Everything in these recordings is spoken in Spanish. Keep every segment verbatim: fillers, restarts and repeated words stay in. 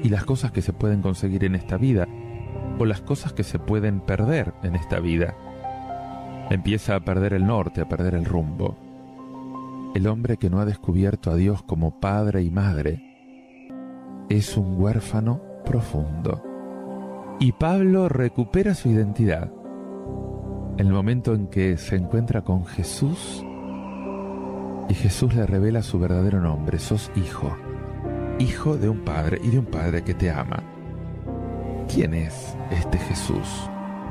y las cosas que se pueden conseguir en esta vida, o las cosas que se pueden perder en esta vida. Empieza a perder el norte, a perder el rumbo. El hombre que no ha descubierto a Dios como padre y madre es un huérfano profundo. Y Pablo recupera su identidad en el momento en que se encuentra con Jesús y Jesús le revela su verdadero nombre. Sos hijo, hijo de un padre y de un padre que te ama. ¿Quién es este Jesús?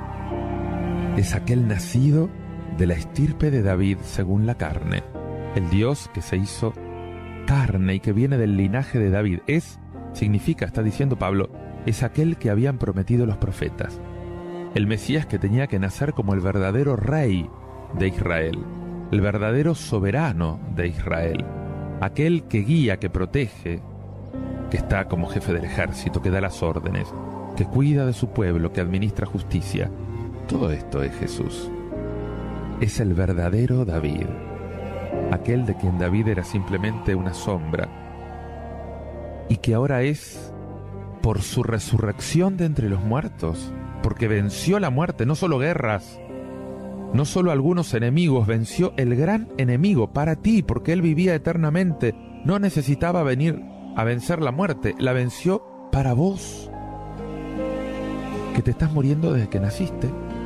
Es aquel nacido de la estirpe de David según la carne, el Dios que se hizo carne y que viene del linaje de David. Es, significa, está diciendo Pablo, es aquel que habían prometido los profetas. El Mesías que tenía que nacer como el verdadero rey de Israel, el verdadero soberano de Israel, aquel que guía, que protege, que está como jefe del ejército, que da las órdenes, que cuida de su pueblo, que administra justicia. Todo esto es Jesús. Es el verdadero David, aquel de quien David era simplemente una sombra, y que ahora es, por su resurrección de entre los muertos, porque venció la muerte, no solo guerras, no solo algunos enemigos, venció el gran enemigo para ti, porque él vivía eternamente, no necesitaba venir a vencer la muerte, la venció para vos, que te estás muriendo desde que naciste,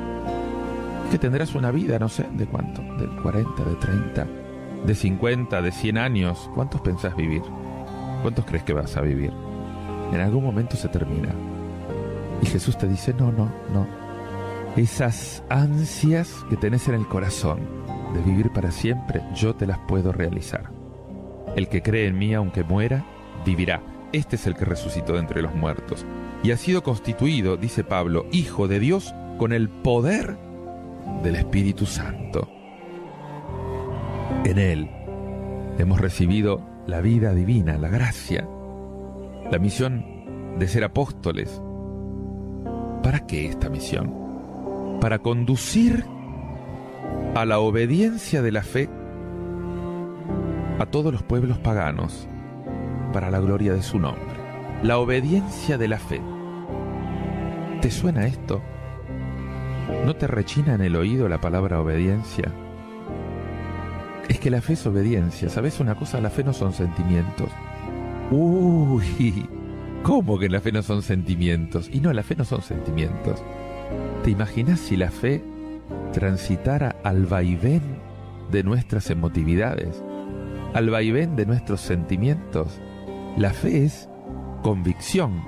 que tendrás una vida, no sé, ¿de cuánto? ¿De cuarenta, de treinta, de cincuenta, de cien años? ¿Cuántos pensás vivir? ¿Cuántos crees que vas a vivir? En algún momento se termina. Y Jesús te dice, no, no, no. Esas ansias que tenés en el corazón de vivir para siempre, yo te las puedo realizar. El que cree en mí, aunque muera, vivirá. Este es el que resucitó de entre los muertos. Y ha sido constituido, dice Pablo, Hijo de Dios con el poder del Espíritu Santo. En Él hemos recibido la vida divina, la gracia, la misión de ser apóstoles. ¿Para qué esta misión? Para conducir a la obediencia de la fe a todos los pueblos paganos, para la gloria de su nombre. La obediencia de la fe. ¿Te suena esto? ¿No te rechina en el oído la palabra obediencia? Es que la fe es obediencia. ¿Sabes una cosa? La fe no son sentimientos. Uy, ¿cómo que la fe no son sentimientos? Y no, la fe no son sentimientos. ¿Te imaginas si la fe transitara al vaivén de nuestras emotividades, al vaivén de nuestros sentimientos? La fe es convicción.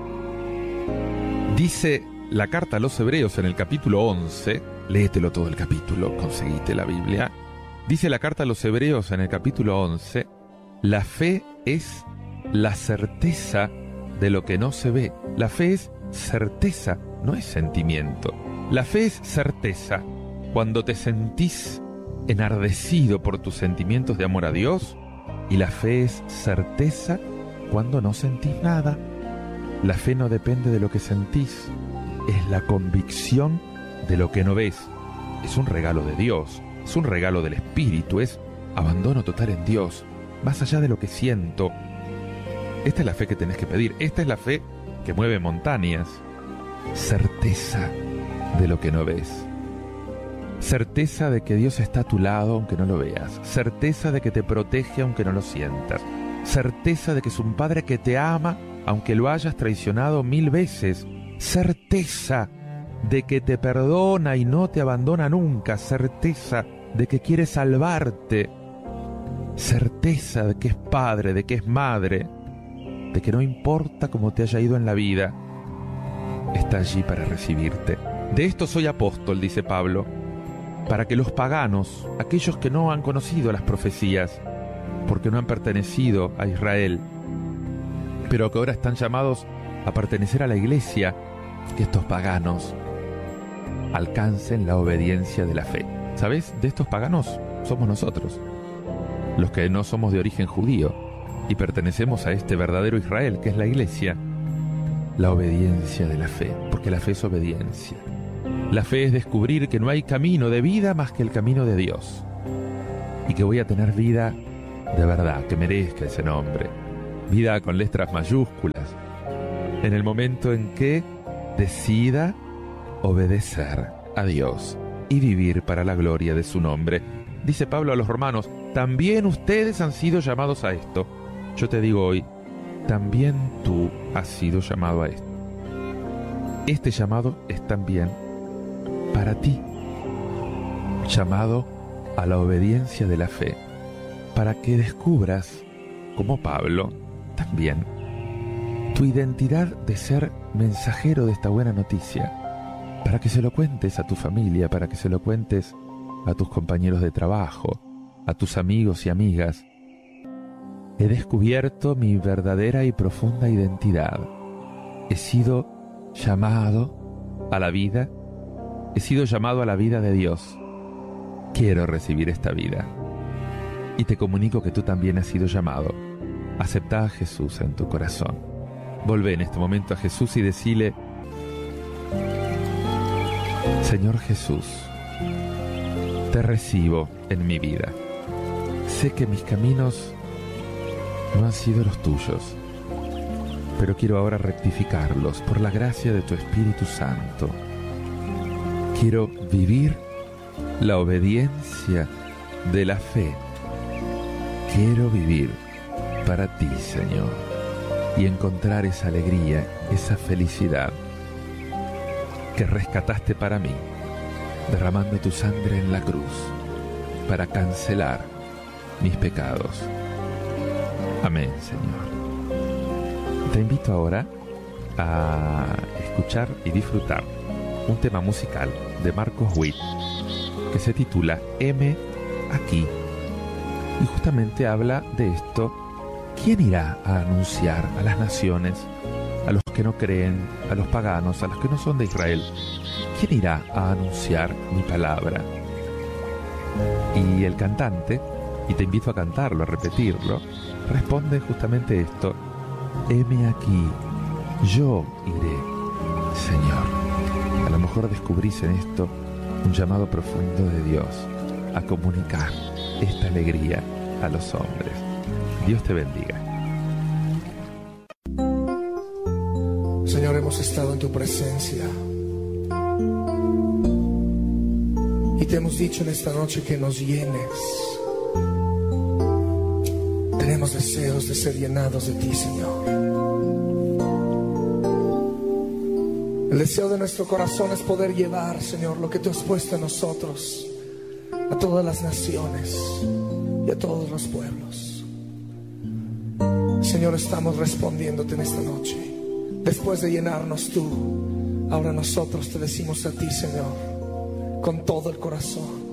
Dice la carta a los Hebreos en el capítulo once, léetelo todo el capítulo, conseguiste la Biblia. Dice la carta a los Hebreos en el capítulo once, la fe es la certeza de lo que no se ve. La fe es certeza, no es sentimiento. La fe es certeza. Cuando te sentís enardecido por tus sentimientos de amor a Dios, y la fe es certeza cuando no sentís nada. La fe no depende de lo que sentís, es la convicción de lo que no ves. Es un regalo de Dios, es un regalo del Espíritu, es abandono total en Dios, más allá de lo que siento. Esta es la fe que tenés que pedir, esta es la fe que mueve montañas. Certeza de lo que no ves. Certeza de que Dios está a tu lado aunque no lo veas. Certeza de que te protege aunque no lo sientas. Certeza de que es un Padre que te ama aunque lo hayas traicionado mil veces. Certeza de que te perdona y no te abandona nunca. Certeza de que quiere salvarte. Certeza de que es padre, de que es madre, de que no importa cómo te haya ido en la vida, está allí para recibirte. De esto soy apóstol, dice Pablo, para que los paganos, aquellos que no han conocido las profecías, porque no han pertenecido a Israel, pero que ahora están llamados a pertenecer a la iglesia, que estos paganos alcancen la obediencia de la fe. ¿Sabes? De estos paganos somos nosotros, los que no somos de origen judío y pertenecemos a este verdadero Israel, que es la iglesia. La obediencia de la fe, porque la fe es obediencia. La fe es descubrir que no hay camino de vida más que el camino de Dios, y que voy a tener vida de verdad, que merezca ese nombre, vida con letras mayúsculas, en el momento en que decida obedecer a Dios y vivir para la gloria de su nombre. Dice Pablo a los romanos, también ustedes han sido llamados a esto. Yo te digo hoy, también tú has sido llamado a esto. Este llamado es también para ti. Llamado a la obediencia de la fe, para que descubras, como Pablo, también, tu identidad de ser mensajero de esta buena noticia, para que se lo cuentes a tu familia, para que se lo cuentes a tus compañeros de trabajo, a tus amigos y amigas. He descubierto mi verdadera y profunda identidad. He sido llamado a la vida, he sido llamado a la vida de Dios. Quiero recibir esta vida. Y te comunico que tú también has sido llamado. Acepta a Jesús en tu corazón. Volvé en este momento a Jesús y decile, Señor Jesús, te recibo en mi vida. Sé que mis caminos no han sido los tuyos, pero quiero ahora rectificarlos por la gracia de tu Espíritu Santo. Quiero vivir la obediencia de la fe. Quiero vivir para ti, Señor, y encontrar esa alegría, esa felicidad que rescataste para mí, derramando tu sangre en la cruz para cancelar mis pecados. Amén, Señor. Te invito ahora a escuchar y disfrutar un tema musical de Marcos Witt que se titula Heme aquí, y justamente habla de esto. ¿Quién irá a anunciar a las naciones, a los que no creen, a los paganos, a los que no son de Israel? ¿Quién irá a anunciar mi palabra? Y el cantante, y te invito a cantarlo, a repetirlo, responde justamente esto: heme aquí, yo iré, Señor. A lo mejor descubrís en esto un llamado profundo de Dios a comunicar esta alegría a los hombres. Dios te bendiga. Señor, hemos estado en tu presencia y te hemos dicho en esta noche que nos llenes. Tenemos deseos de ser llenados de ti, Señor. El deseo de nuestro corazón es poder llevar, Señor, lo que tú has puesto en nosotros a todas las naciones y a todos los pueblos. Señor, estamos respondiéndote en esta noche. Después de llenarnos tú, ahora nosotros te decimos a ti, Señor, con todo el corazón: